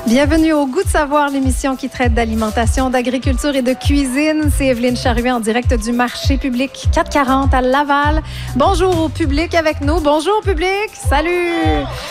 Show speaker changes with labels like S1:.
S1: Bienvenue au Goût de savoir, l'émission qui traite d'alimentation, d'agriculture et de cuisine. C'est Evelyne Charruet en direct du marché public 440 à Laval. Bonjour au public avec nous. Bonjour public. Salut.